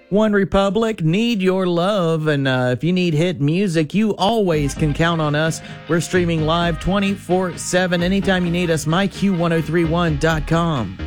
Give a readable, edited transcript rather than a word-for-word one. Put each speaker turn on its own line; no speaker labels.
One Republic, need your love. And if you need hit music, you always can count on us. We're streaming live 24/7. Anytime you need us, myq1031.com.